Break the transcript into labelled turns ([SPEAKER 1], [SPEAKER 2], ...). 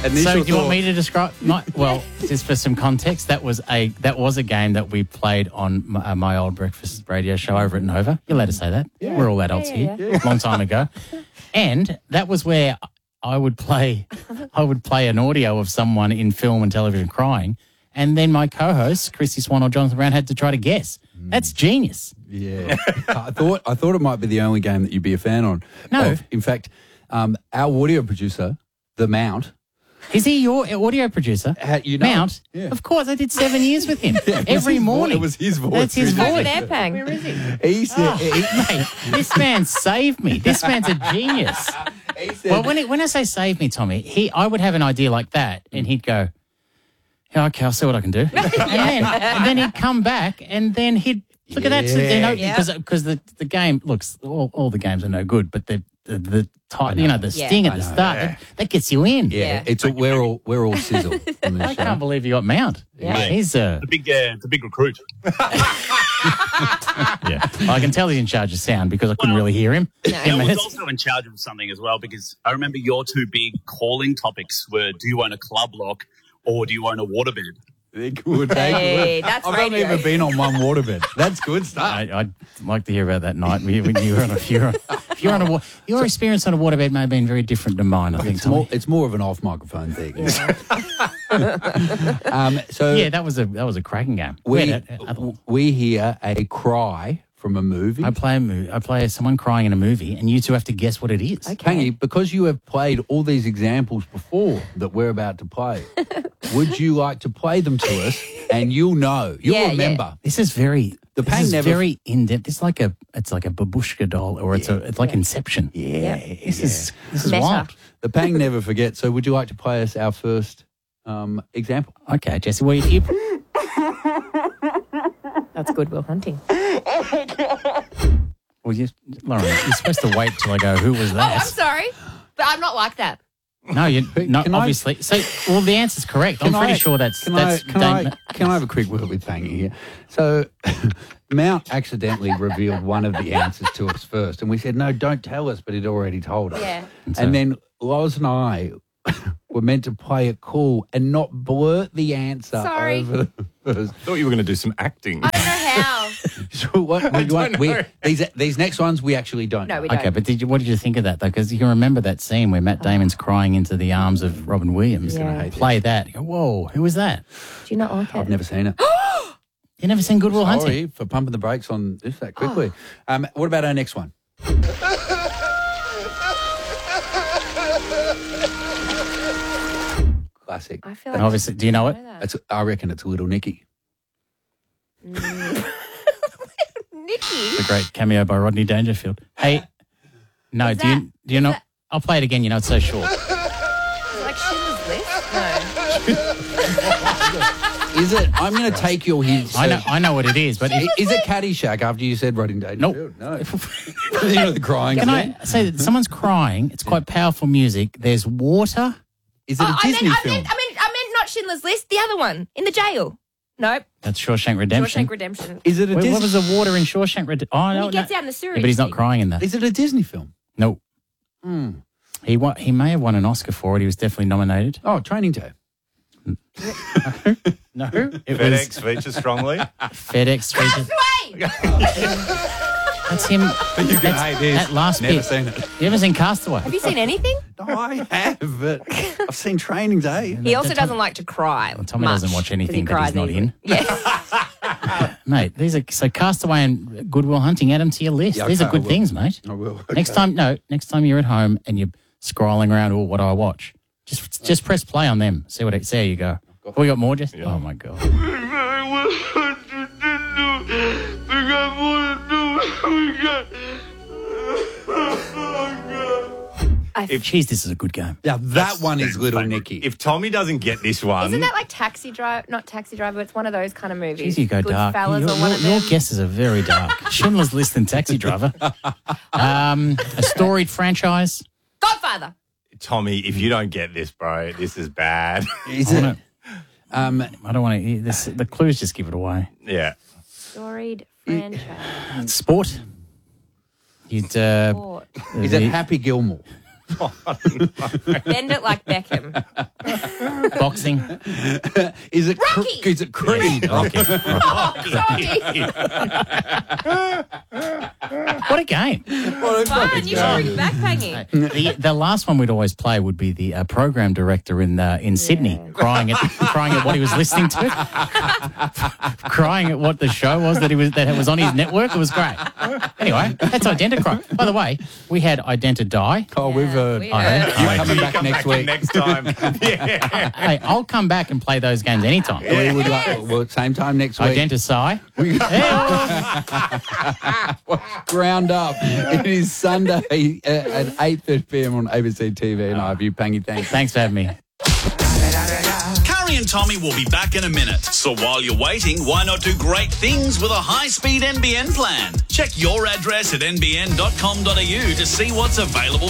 [SPEAKER 1] So do you want me to describe? Well, just for some context, that was a game that we played on my old breakfast radio show over at Nova. You're allowed to say that. Yeah. We're all adults here. Yeah. Long time ago, and that was where I would play an audio of someone in film and television crying, and then my co-hosts, Christy Swan or Jonathan Brown, had to try to guess. That's genius.
[SPEAKER 2] Yeah. I thought it might be the only game that you'd be a fan on.
[SPEAKER 1] No.
[SPEAKER 2] In fact, our audio producer, The Mount.
[SPEAKER 1] Is he your audio producer? Mount?
[SPEAKER 2] Yeah.
[SPEAKER 1] Of course, I did 7 years with him. Every morning.
[SPEAKER 2] It was his voice.
[SPEAKER 1] That's his voice.
[SPEAKER 3] Over there, Pang. Where is he?
[SPEAKER 2] He said,
[SPEAKER 1] Mate, this man saved me. This man's a genius. Well, when I say save me, Tommy, I would have an idea like that, and he'd go, yeah, okay, I'll see what I can do. and then he'd come back, and then he'd look at that. Because the game looks all the games are no good, but the sting at the start that gets you in.
[SPEAKER 2] Yeah. It's we're all sizzle. On this
[SPEAKER 1] I can't believe you got Mount.
[SPEAKER 3] Yeah.
[SPEAKER 1] He's
[SPEAKER 4] the big recruit.
[SPEAKER 1] Yeah, I can tell he's in charge of sound because I couldn't really hear him.
[SPEAKER 4] I was also in charge of something as well, because I remember your two big calling topics were: do you own a club lock or do you own a waterbed?
[SPEAKER 2] They're good.
[SPEAKER 3] Hey, that's
[SPEAKER 2] I've
[SPEAKER 3] radio.
[SPEAKER 2] only ever been on one waterbed. That's good stuff.
[SPEAKER 1] I'd like to hear about that night when you were on your experience on a waterbed may have been very different to mine. I think
[SPEAKER 2] It's more of an off microphone thing.
[SPEAKER 3] Yeah.
[SPEAKER 1] That was a cracking game.
[SPEAKER 2] We hear a cry from a movie.
[SPEAKER 1] I play someone crying in a movie, and you two have to guess what it is.
[SPEAKER 3] Okay.
[SPEAKER 2] Pangy, because you have played all these examples before that we're about to play, would you like to play them to us? And you'll remember.
[SPEAKER 1] This is very very in depth. It's like a babushka doll, or it's like Inception.
[SPEAKER 2] Yeah,
[SPEAKER 1] This is
[SPEAKER 3] Meta.
[SPEAKER 1] wild.
[SPEAKER 2] The Pang never forgets. So, would you like to play us our first example?
[SPEAKER 1] Okay, Jesse. Well, you
[SPEAKER 3] That's Good Will Hunting.
[SPEAKER 1] Lauren, you're supposed to wait till I go, who was
[SPEAKER 3] Oh, I'm
[SPEAKER 1] that?
[SPEAKER 3] sorry, but I'm not like that.
[SPEAKER 1] No, obviously. The answer's correct. I'm pretty sure that's...
[SPEAKER 2] Can I have a quick word with Pangy here? So, Mount accidentally revealed one of the answers to us first, and we said, no, don't tell us, but he'd already told us.
[SPEAKER 3] Yeah.
[SPEAKER 2] And then Loz and I were meant to play it cool and not blurt the answer over the first.
[SPEAKER 5] I thought you were going to do some acting.
[SPEAKER 3] I don't know how.
[SPEAKER 2] So what? These next ones we actually don't.
[SPEAKER 3] No,
[SPEAKER 2] know.
[SPEAKER 3] we don't.
[SPEAKER 1] Okay, but what did you think of that, though? Because you can remember that scene where Matt Damon's crying into the arms of Robin Williams.
[SPEAKER 3] Yeah.
[SPEAKER 1] Play that. You go, whoa, who was that?
[SPEAKER 3] Do you not like it?
[SPEAKER 2] I've never seen it.
[SPEAKER 1] You never seen Good Will Hunting?
[SPEAKER 2] Sorry for pumping the brakes on this that quickly. What about our next one? Classic.
[SPEAKER 3] I feel
[SPEAKER 1] And
[SPEAKER 3] like
[SPEAKER 1] obviously, do you know it?
[SPEAKER 2] I reckon it's Little Nicky.
[SPEAKER 3] Nicky.
[SPEAKER 1] The great cameo by Rodney Dangerfield. Hey, no, do you know? I'll play it again. You know, it's so short.
[SPEAKER 3] Like Schindler's List? No.
[SPEAKER 2] Is it? I'm going to take your hint.
[SPEAKER 1] I know what it is, but
[SPEAKER 2] Is it Caddyshack after you said Rodney Dangerfield? No. You know the crying.
[SPEAKER 1] Can I say that someone's crying? It's quite powerful music. There's water.
[SPEAKER 2] Is it a Disney film?
[SPEAKER 3] I meant not Schindler's List, the other one, in the jail. Nope.
[SPEAKER 1] That's Shawshank Redemption.
[SPEAKER 3] Shawshank Redemption.
[SPEAKER 2] Is it a Disney?
[SPEAKER 1] What was the water in Shawshank Redemption? Oh,
[SPEAKER 3] When
[SPEAKER 1] no,
[SPEAKER 3] he gets out in the sewage.
[SPEAKER 1] Yeah, but he's not crying in that.
[SPEAKER 2] Is it a Disney film?
[SPEAKER 1] No. He may have won an Oscar for it. He was definitely nominated.
[SPEAKER 2] Oh, Training Day.
[SPEAKER 1] No. It
[SPEAKER 5] FedEx features strongly.
[SPEAKER 1] FedEx features. That's him. That last
[SPEAKER 2] Never
[SPEAKER 1] bit.
[SPEAKER 2] seen it.
[SPEAKER 1] You ever seen Castaway?
[SPEAKER 3] Have you seen anything?
[SPEAKER 2] No, I have, but I've seen Training Day.
[SPEAKER 3] He also doesn't like to cry.
[SPEAKER 1] Well, Tommy
[SPEAKER 3] much,
[SPEAKER 1] doesn't watch
[SPEAKER 3] 'cause
[SPEAKER 1] anything
[SPEAKER 3] he
[SPEAKER 1] that
[SPEAKER 3] cries
[SPEAKER 1] he's not
[SPEAKER 3] easily.
[SPEAKER 1] in.
[SPEAKER 3] Yeah.
[SPEAKER 1] Mate, these are so Castaway and Good Will Hunting. Add them to your list.
[SPEAKER 2] Yeah,
[SPEAKER 1] These
[SPEAKER 2] okay,
[SPEAKER 1] are good
[SPEAKER 2] I will.
[SPEAKER 1] things, mate.
[SPEAKER 2] I will.
[SPEAKER 1] Next time you're at home and you're scrolling around, what do I watch? Just press play on them. See how you go. Oh, we got more, Jess?
[SPEAKER 5] Yeah.
[SPEAKER 1] Oh my god. Jeez, this is a good game.
[SPEAKER 2] Yeah, that one is Little Nicky.
[SPEAKER 5] If Tommy doesn't get this one,
[SPEAKER 3] Isn't that like Taxi Driver? Not Taxi Driver. It's one of those kind of movies.
[SPEAKER 1] Jeez, you go dark.
[SPEAKER 3] Goodfellas or one of
[SPEAKER 1] Your
[SPEAKER 3] them.
[SPEAKER 1] guesses are very dark. Schindler's List and Taxi Driver. A storied franchise.
[SPEAKER 3] Godfather.
[SPEAKER 5] Tommy, if you don't get this, bro, this is bad.
[SPEAKER 2] Is it?
[SPEAKER 1] I don't want to. The clues just give it away.
[SPEAKER 5] Yeah.
[SPEAKER 3] Storied franchise.
[SPEAKER 1] Sport. You'd.
[SPEAKER 3] Sport.
[SPEAKER 2] Is it Happy Gilmore?
[SPEAKER 3] Bend it like Beckham.
[SPEAKER 1] Boxing.
[SPEAKER 2] Is it
[SPEAKER 3] Rocky.
[SPEAKER 2] Is it Creed?
[SPEAKER 1] Rocky.
[SPEAKER 3] Oh, sorry.
[SPEAKER 1] What a game.
[SPEAKER 3] Fun. You should bring back banging.
[SPEAKER 1] The last one we'd always play would be the program director in Sydney, crying at what he was listening to, crying at what the show was that was on his network. It was great. Anyway, that's Identicry. By the way, we had Identi-Die.
[SPEAKER 2] Oh, we've heard.
[SPEAKER 3] we
[SPEAKER 2] You're
[SPEAKER 3] heard.
[SPEAKER 2] coming back
[SPEAKER 5] Come
[SPEAKER 2] next week.
[SPEAKER 5] next time. Yeah.
[SPEAKER 1] Hey, I'll come back and play those games anytime.
[SPEAKER 2] We would well, same time next week.
[SPEAKER 1] Identify.
[SPEAKER 2] Ground Up. It is Sunday at 8:30 p.m. on ABC TV and iView. Pangy, thanks.
[SPEAKER 1] Thanks for having me.
[SPEAKER 6] Curry and Tommy will be back in a minute. So while you're waiting, why not do great things with a high-speed NBN plan? Check your address at nbn.com.au to see what's available